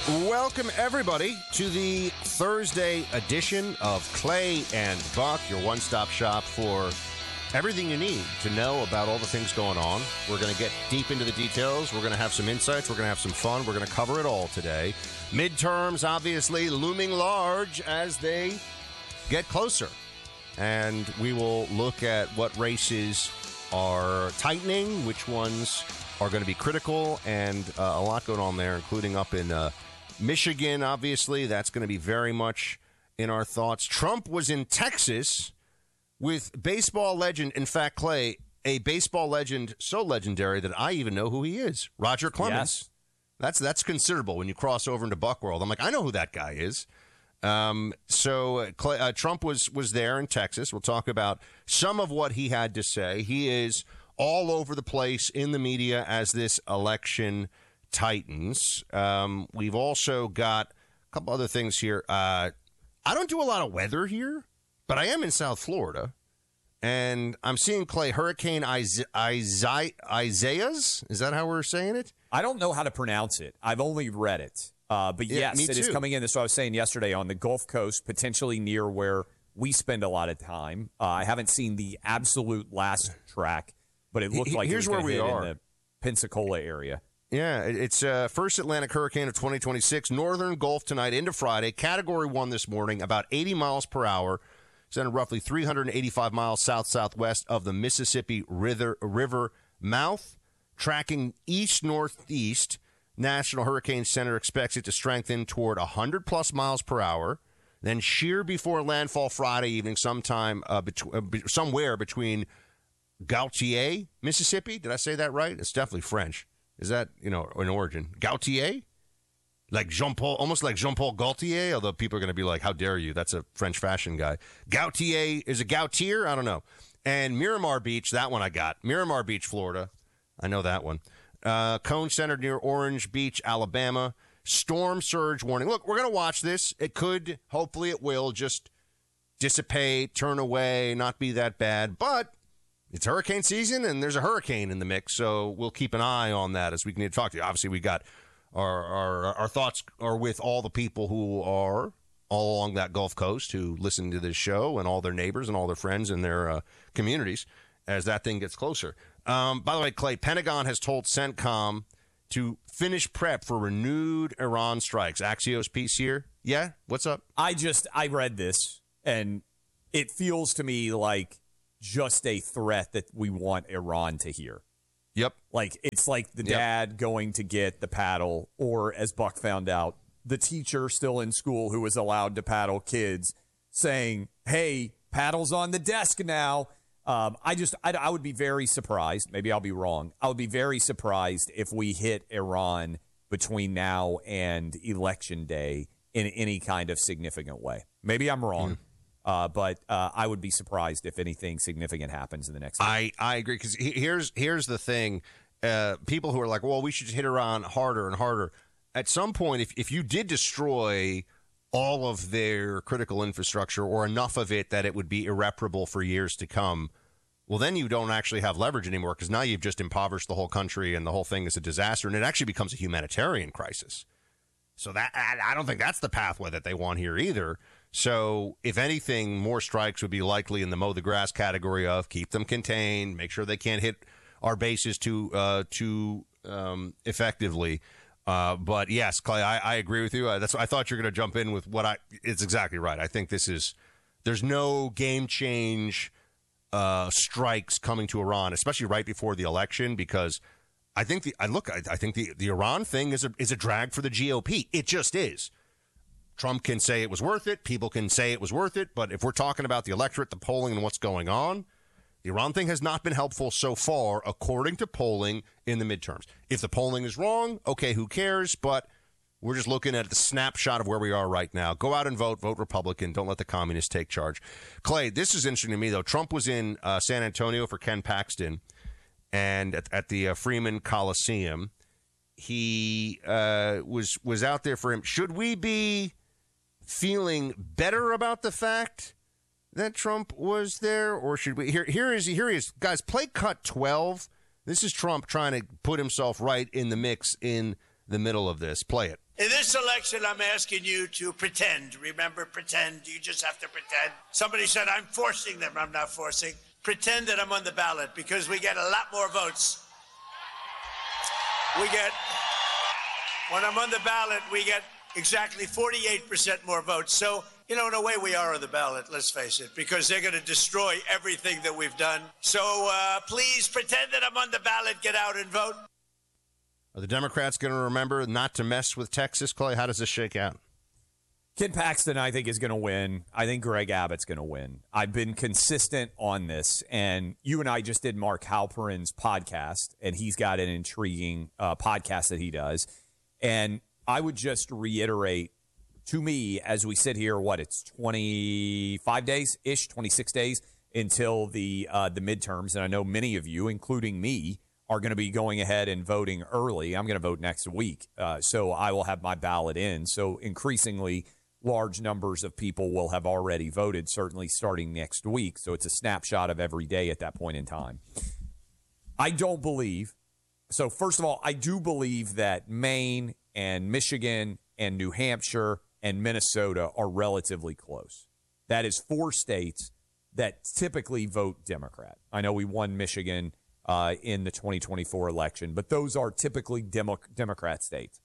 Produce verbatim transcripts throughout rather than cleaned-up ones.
Welcome, everybody, to the Thursday edition of Clay and Buck, your one-stop shop for everything you need to know about all the things going on. We're going to get deep into the details. We're going to have some insights. We're going to have some fun. We're going to cover it all today. Midterms, obviously, looming large as they get closer. And we will look at what races are tightening, which ones are going to be critical, and uh, a lot going on there, including up in uh, Michigan, obviously. That's going to be very much in our thoughts. Trump was in Texas with baseball legend, in fact, Clay, a baseball legend so legendary that I even know who he is, Roger Clemens. Yes. That's that's considerable when you cross over into Buck World. I'm like, I know who that guy is. Um, so uh, Clay, uh, Trump was was there in Texas. We'll talk about some of what he had to say. He is all over the place in the media as this election tightens. Um, we've also got a couple other things here. Uh, I don't do a lot of weather here, but I am in South Florida, and I'm seeing, Clay, Hurricane Isaiah, Isaiah's. Is that how we're saying it? I don't know how to pronounce it. I've only read it. Uh, but Yeah, yes, me it is too. coming in. That's what I was saying yesterday on the Gulf Coast, potentially near where we spend a lot of time. Uh, I haven't seen the absolute last track, but it looked He- like here's it was where gonna we hit are. in the Pensacola area. Yeah, it- it's uh, first Atlantic hurricane of twenty twenty-six, northern Gulf tonight into Friday. Category one this morning, about eighty miles per hour. It's at roughly three hundred eighty-five miles south-southwest of the Mississippi River, river mouth, tracking east-northeast. National Hurricane Center expects it to strengthen toward one hundred plus miles per hour, then sheer before landfall Friday evening sometime uh, bet- uh, be- somewhere between Gautier, Mississippi. Did I say that right? It's definitely French. Is that, you know, an origin? Gautier? Like Jean-Paul, almost like Jean-Paul Gaultier, although people are going to be like, how dare you? That's a French fashion guy. Gautier, is it Gautier? I don't know. And Miramar Beach, that one I got. Miramar Beach, Florida. I know that one. Uh, Cone Center near Orange Beach, Alabama. Storm surge warning. Look, we're going to watch this. It could, hopefully it will, just dissipate, turn away, not be that bad. But it's hurricane season, and there's a hurricane in the mix, so we'll keep an eye on that as we need to talk to you. Obviously, we got our, our, our thoughts are with all the people who are all along that Gulf Coast who listen to this show and all their neighbors and all their friends and their uh, communities as that thing gets closer. Um, by the way, Clay, Pentagon has told CENTCOM to finish prep for renewed Iran strikes. Axios piece here. Yeah? What's up? I just, I read this, and it feels to me like just a threat that we want Iran to hear. Yep. Like, it's like the Yep. dad going to get the paddle, or as Buck found out, the teacher still in school who was allowed to paddle kids saying, hey, paddle's on the desk now. Um, I just, I, I would be very surprised. Maybe I'll be wrong. I would be very surprised if we hit Iran between now and Election Day in any kind of significant way. Maybe I'm wrong. Mm. Uh, but uh, I would be surprised if anything significant happens in the next. I, I agree, because here's here's the thing. Uh, people who are like, well, we should hit Iran harder and harder. At some point, if, if you did destroy all of their critical infrastructure or enough of it that it would be irreparable for years to come, well, then you don't actually have leverage anymore, because now you've just impoverished the whole country and the whole thing is a disaster, and it actually becomes a humanitarian crisis. So that I, I don't think that's the pathway that they want here either. So if anything, more strikes would be likely in the mow the grass category of keep them contained, make sure they can't hit our bases too uh, too um, effectively. Uh, but yes, Clay, I, I agree with you. Uh, that's I thought you were going to jump in with what I. It's exactly right. I think this is there's no game change uh, strikes coming to Iran, especially right before the election, because I think the I look I, I think the, the Iran thing is a is a drag for the G O P. It just is. Trump can say it was worth it. People can say it was worth it. But if we're talking about the electorate, the polling, and what's going on, the Iran thing has not been helpful so far, according to polling in the midterms. If the polling is wrong, okay, who cares? But we're just looking at the snapshot of where we are right now. Go out and vote. Vote Republican. Don't let the communists take charge. Clay, this is interesting to me, though. Trump was in uh, San Antonio for Ken Paxton and at, at the uh, Freeman Coliseum. He uh, was was out there for him. Should we be feeling better about the fact that Trump was there, or should we? Here, here is here he is, guys. Play cut twelve. This is Trump trying to put himself right in the mix in the middle of this. Play it. In this election, I'm asking you to pretend. Remember, pretend. You just have to pretend. Somebody said, I'm forcing them. I'm not forcing. Pretend that I'm on the ballot because we get a lot more votes. We get, when I'm on the ballot, we get exactly forty-eight percent more votes. So, you know, in a way, we are on the ballot, let's face it, because they're going to destroy everything that we've done. So uh, please pretend that I'm on the ballot. Get out and vote. Are the Democrats going to remember not to mess with Texas, Clay? How does this shake out? Ken Paxton, I think, is going to win. I think Greg Abbott's going to win. I've been consistent on this, and you and I just did Mark Halperin's podcast, and he's got an intriguing uh, podcast that he does. And I would just reiterate, to me, as we sit here, what, it's twenty-five days-ish, twenty-six days until the uh, the midterms, and I know many of you, including me, are going to be going ahead and voting early. I'm going to vote next week, uh, so I will have my ballot in. So increasingly large numbers of people will have already voted, certainly starting next week. So it's a snapshot of every day at that point in time. I don't believe, so first of all, I do believe that Maine and Michigan and New Hampshire and Minnesota are relatively close. That is four states that typically vote Democrat. I know we won Michigan Uh, in the twenty twenty-four election, but those are typically Demo- Democrat states.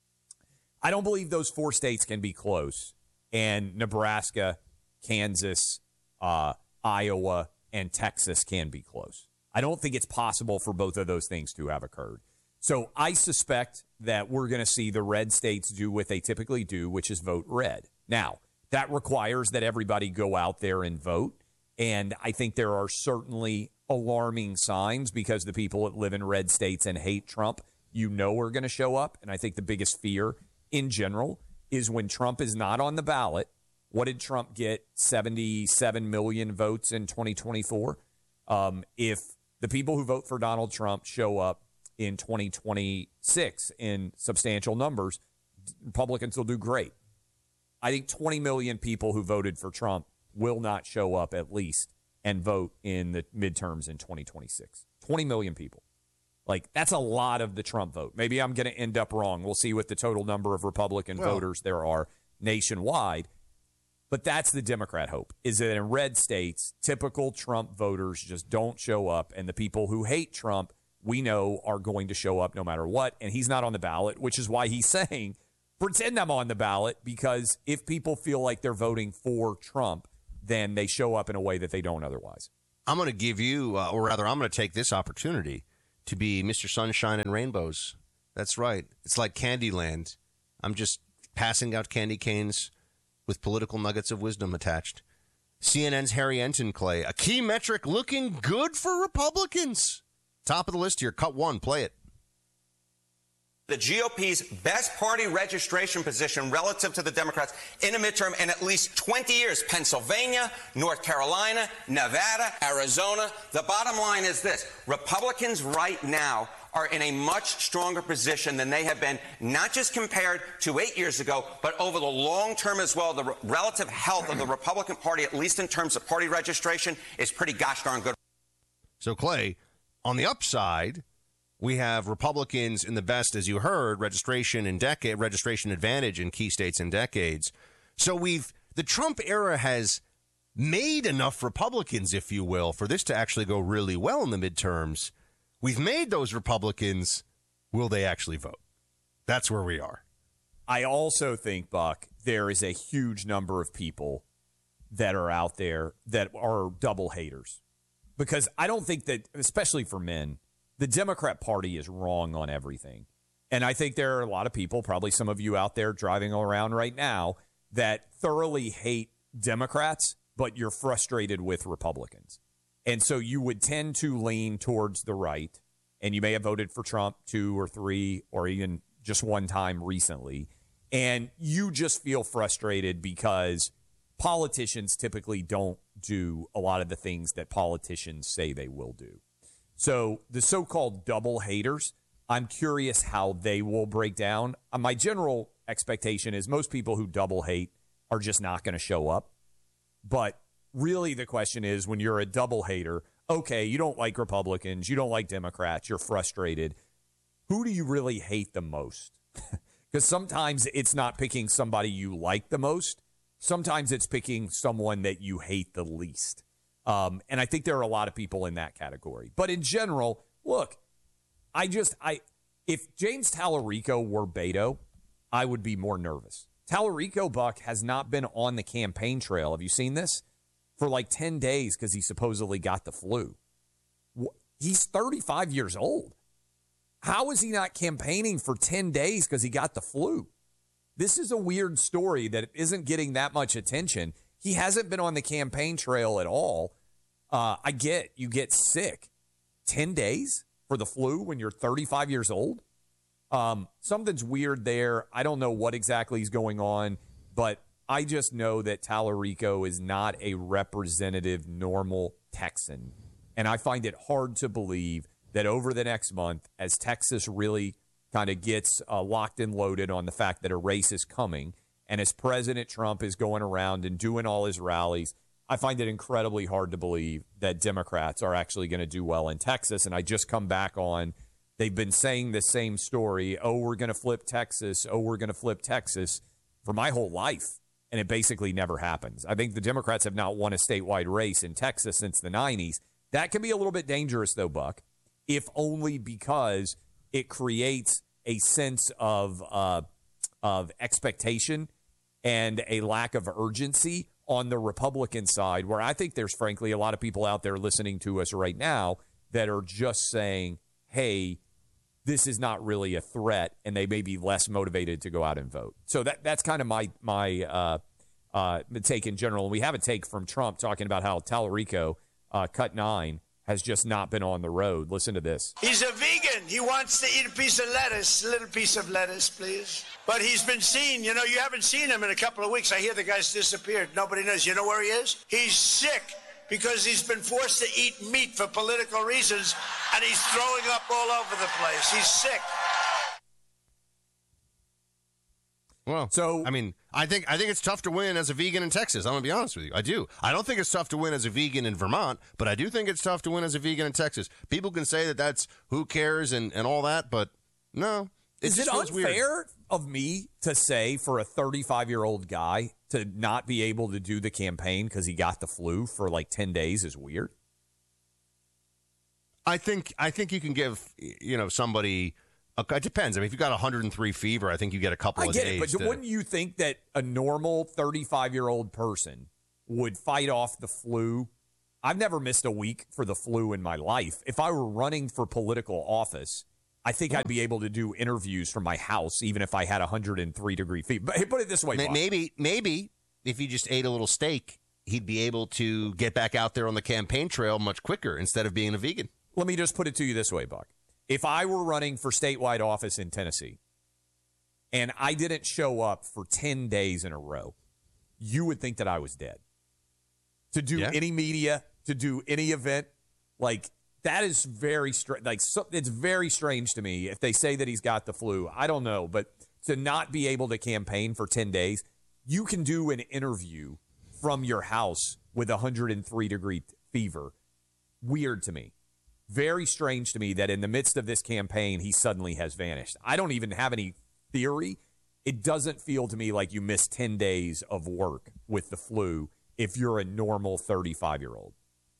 I don't believe those four states can be close, and Nebraska, Kansas, uh, Iowa, and Texas can be close. I don't think it's possible for both of those things to have occurred. So I suspect that we're going to see the red states do what they typically do, which is vote red. Now, that requires that everybody go out there and vote, and I think there are certainly alarming signs because the people that live in red states and hate Trump, you know, are going to show up. And I think the biggest fear in general is when Trump is not on the ballot. What did Trump get? seventy-seven million votes in twenty twenty-four. Um, if the people who vote for Donald Trump show up in twenty twenty-six in substantial numbers, Republicans will do great. I think twenty million people who voted for Trump will not show up at least and vote in the midterms in twenty twenty-six. twenty million people. Like, that's a lot of the Trump vote. Maybe I'm going to end up wrong. We'll see what the total number of Republican well, voters there are nationwide. But that's the Democrat hope, is that in red states, typical Trump voters just don't show up, and the people who hate Trump, we know, are going to show up no matter what, and he's not on the ballot, which is why he's saying, pretend I'm on the ballot, because if people feel like they're voting for Trump, then they show up in a way that they don't otherwise. I'm going to give you, uh, or rather, I'm going to take this opportunity to be Mister Sunshine and Rainbows. That's right. It's like Candyland. I'm just passing out candy canes with political nuggets of wisdom attached. C N N's Harry Enton, Clay. A key metric looking good for Republicans. Top of the list here. Cut one. Play it. The G O P's best party registration position relative to the Democrats in a midterm in at least twenty years. Pennsylvania, North Carolina, Nevada, Arizona. The bottom line is this. Republicans right now are in a much stronger position than they have been, not just compared to eight years ago, but over the long term as well. The re- relative health of the Republican Party, at least in terms of party registration, is pretty gosh darn good. So, Clay, on the upside, we have Republicans in the best, as you heard, registration in decade, registration advantage in key states in decades. So we've the Trump era has made enough Republicans, if you will, for this to actually go really well in the midterms. We've made those Republicans. Will they actually vote? That's where we are. I also think, Buck, there is a huge number of people that are out there that are double haters. Because I don't think that, especially for men, the Democrat Party is wrong on everything. And I think there are a lot of people, probably some of you out there driving around right now, that thoroughly hate Democrats, but you're frustrated with Republicans. And so you would tend to lean towards the right, and you may have voted for Trump two or three or even just one time recently. And you just feel frustrated because politicians typically don't do a lot of the things that politicians say they will do. So the so-called double haters, I'm curious how they will break down. Uh, my general expectation is most people who double hate are just not going to show up. But really the question is, when you're a double hater, okay, you don't like Republicans, you don't like Democrats, you're frustrated. Who do you really hate the most? Because sometimes it's not picking somebody you like the most. Sometimes it's picking someone that you hate the least. Um, and I think there are a lot of people in that category. But in general, look, I just, I if James Tallarico were Beto, I would be more nervous. Tallarico, Buck, has not been on the campaign trail. Have you seen this? For like ten days because he supposedly got the flu. He's thirty-five years old. How is he not campaigning for ten days because he got the flu? This is a weird story that isn't getting that much attention. He hasn't been on the campaign trail at all. Uh, I get you get sick. ten days for the flu when you're thirty-five years old? Um, something's weird there. I don't know what exactly is going on, but I just know that Tallarico is not a representative, normal Texan. And I find it hard to believe that over the next month, as Texas really kind of gets uh, locked and loaded on the fact that a race is coming, and as President Trump is going around and doing all his rallies, I find it incredibly hard to believe that Democrats are actually going to do well in Texas. And I just come back on, they've been saying the same story. Oh, we're going to flip Texas. Oh, we're going to flip Texas for my whole life. And it basically never happens. I think the Democrats have not won a statewide race in Texas since the nineties. That can be a little bit dangerous, though, Buck, if only because it creates a sense of uh, of expectation and a lack of urgency on the Republican side, where I think there's, frankly, a lot of people out there listening to us right now that are just saying, hey, this is not really a threat, and they may be less motivated to go out and vote. So that that's kind of my my uh, uh, take in general. We have a take from Trump talking about how Tallarico, uh, cut nine, has just not been on the road. Listen to this. He's a vegan. He wants to eat a piece of lettuce, a little piece of lettuce, please. But he's been seen. You know, you haven't seen him in a couple of weeks. I hear the guy's disappeared. Nobody knows. You know where he is? He's sick because he's been forced to eat meat for political reasons, and he's throwing up all over the place. He's sick. Well, so I mean, I think I think it's tough to win as a vegan in Texas. I'm gonna be honest with you. I do. I don't think it's tough to win as a vegan in Vermont, but I do think it's tough to win as a vegan in Texas. People can say that that's who cares and, and all that, but no. It Is it unfair weird. of me to say for a thirty-five-year-old guy to not be able to do the campaign because he got the flu for like ten days is weird? I think I think you can give you know somebody. It depends. I mean, if you got one hundred three fever, I think you get a couple I of get days. it, but to... wouldn't you think that a normal thirty-five-year-old person would fight off the flu? I've never missed a week for the flu in my life. If I were running for political office, I think I'd be able to do interviews from my house, even if I had one hundred three degree fever. But put it this way, Bob. maybe maybe if he just ate a little steak, he'd be able to get back out there on the campaign trail much quicker instead of being a vegan. Let me just put it to you this way, Buck. If I were running for statewide office in Tennessee and I didn't show up for ten days in a row, you would think that I was dead. To do yeah. any media, to do any event, like that is very strange. Like so, it's very strange to me if they say that he's got the flu. I don't know, but to not be able to campaign for ten days, you can do an interview from your house with one hundred three degree fever. Weird to me. Very strange to me that in the midst of this campaign, he suddenly has vanished. I don't even have any theory. It doesn't feel to me like you missed ten days of work with the flu if you're a normal thirty-five-year-old.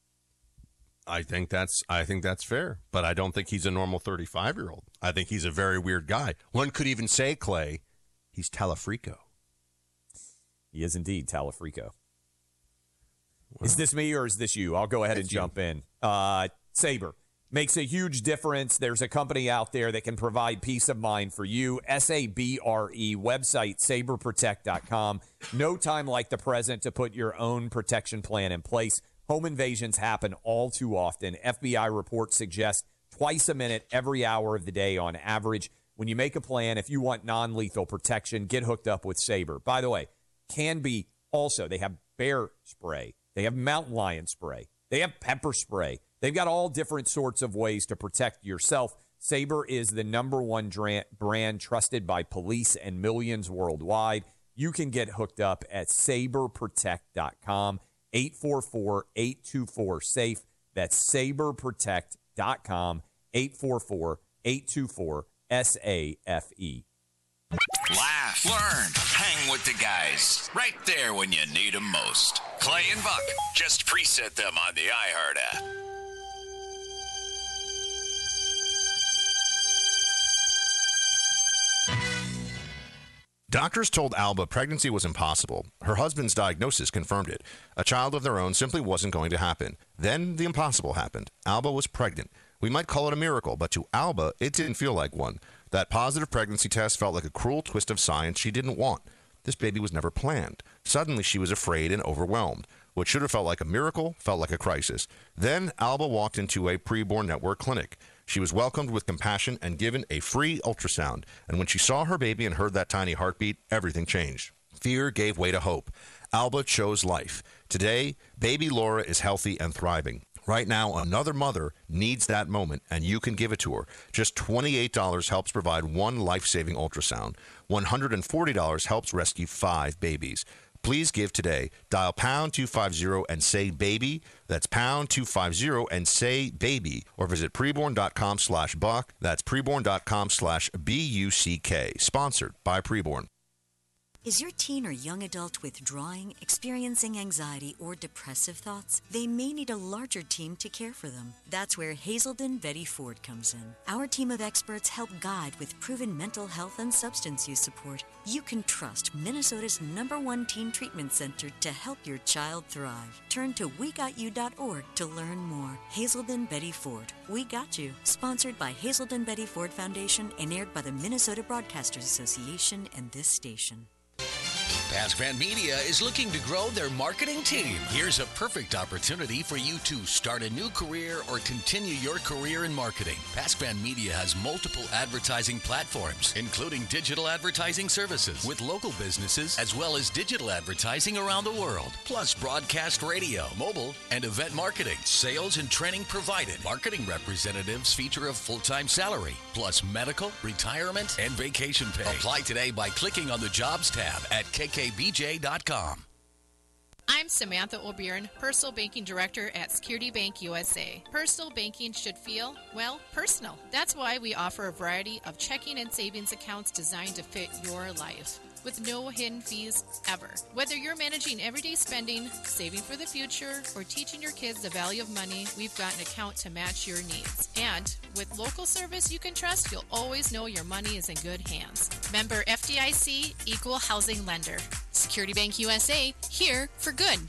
I think that's I think that's fair, but I don't think he's a normal thirty-five-year-old. I think he's a very weird guy. One could even say, Clay, he's Tallarico. He is indeed Tallarico. Well, is this me or is this you? I'll go ahead and jump you. in. Uh, Sabre makes a huge difference. There's a company out there that can provide peace of mind for you. S A B R E, website sabre protect dot com. No time like the present to put your own protection plan in place. Home invasions happen all too often. F B I reports suggest twice a minute, every hour of the day on average. When you make a plan, if you want non-lethal protection, get hooked up with Sabre. By the way, can be also, they have bear spray. They have mountain lion spray. They have pepper spray. They've got all different sorts of ways to protect yourself. Sabre is the number one dra- brand trusted by police and millions worldwide. You can get hooked up at sabre protect dot com, eight four four, eight two four, SAFE. That's sabre protect dot com, eight four four, eight two four, S A F E. Laugh, learn, hang with the guys. Right there when you need them most. Clay and Buck. Just preset them on the iHeart app. Doctors told Alba pregnancy was impossible. Her husband's diagnosis confirmed it. A child of their own simply wasn't going to happen. Then the impossible happened. Alba was pregnant. We might call it a miracle, but to Alba, it didn't feel like one. That positive pregnancy test felt like a cruel twist of science she didn't want. This baby was never planned. Suddenly, she was afraid and overwhelmed. What should have felt like a miracle felt like a crisis. Then Alba walked into a preborn network clinic. She was welcomed with compassion and given a free ultrasound. And when she saw her baby and heard that tiny heartbeat, everything changed. Fear gave way to hope. Alba chose life. Today, baby Laura is healthy and thriving. Right now, another mother needs that moment, and you can give it to her. Just twenty-eight dollars helps provide one life-saving ultrasound. one hundred forty dollars helps rescue five babies. Please give today. Dial pound two fifty and say baby. That's pound two fifty and say baby. Or visit preborn.com slash buck. That's preborn.com slash B U C K. Sponsored by Preborn. Is your teen or young adult withdrawing, experiencing anxiety, or depressive thoughts? They may need a larger team to care for them. That's where Hazelden Betty Ford comes in. Our team of experts help guide with proven mental health and substance use support. You can trust Minnesota's number one teen treatment center to help your child thrive. Turn to we got you dot org to learn more. Hazelden Betty Ford. We Got You. Sponsored by Hazelden Betty Ford Foundation and aired by the Minnesota Broadcasters Association and this station. PaskVan Media is looking to grow their marketing team. Here's a perfect opportunity for you to start a new career or continue your career in marketing. PaskVan Media has multiple advertising platforms, including digital advertising services with local businesses, as well as digital advertising around the world, plus broadcast radio, mobile, and event marketing. Sales and training provided. Marketing representatives feature a full-time salary, plus medical, retirement, and vacation pay. Apply today by clicking on the Jobs tab at K K B J dot com. I'm Samantha O'Byrne, Personal Banking Director at Security Bank U S A. Personal banking should feel, well, personal. That's why we offer a variety of checking and savings accounts designed to fit your life, with no hidden fees ever. Whether you're managing everyday spending, saving for the future, or teaching your kids the value of money, we've got an account to match your needs. And with local service you can trust, you'll always know your money is in good hands. Member F D I C, Equal Housing Lender. Security Bank U S A, here for good.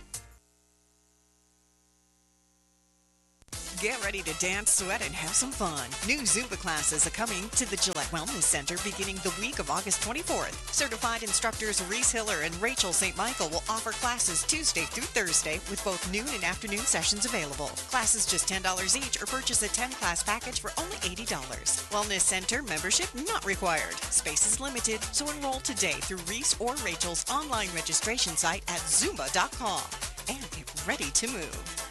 Get ready to dance, sweat, and have some fun. New Zumba classes are coming to the Gillette Wellness Center beginning the week of August twenty-fourth. Certified instructors Reese Hiller and Rachel Saint Michael will offer classes Tuesday through Thursday with both noon and afternoon sessions available. Classes just ten dollars each or purchase a ten-class package for only eighty dollars. Wellness Center membership not required. Space is limited, so enroll today through Reese or Rachel's online registration site at zumba dot com and get ready to move.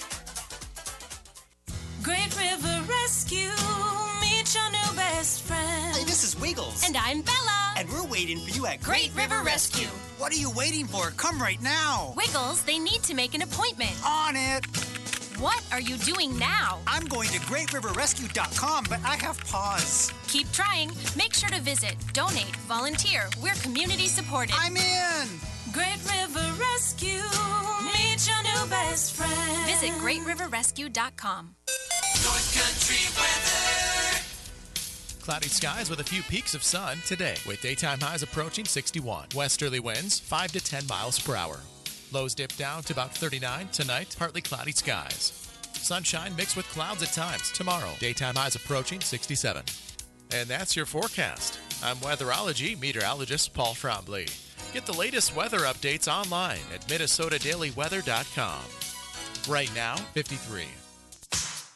Great River Rescue, meet your new best friend. Hey, this is Wiggles. And I'm Bella. And we're waiting for you at Great, Great River Rescue. Rescue. What are you waiting for? Come right now. Wiggles, they need to make an appointment. On it. What are you doing now? I'm going to great river rescue dot com, but I have pause. Keep trying. Make sure to visit, donate, volunteer. We're community supported. I'm in. Great River Rescue, meet your new best friend. Visit great river rescue dot com. North Country weather. Cloudy skies with a few peaks of sun today, with daytime highs approaching sixty-one. Westerly winds five to ten miles per hour. Lows dip down to about thirty-nine tonight, partly cloudy skies. Sunshine mixed with clouds at times tomorrow. Daytime highs approaching sixty-seven. And that's your forecast. I'm weatherology meteorologist Paul Trombley. Get the latest weather updates online at minnesota daily weather dot com. Right now, fifty-three.